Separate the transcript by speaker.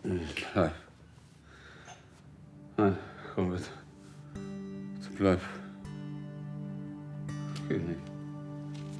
Speaker 1: Bleib. Nein, komm bitte. Bitte bleib. Geh nicht.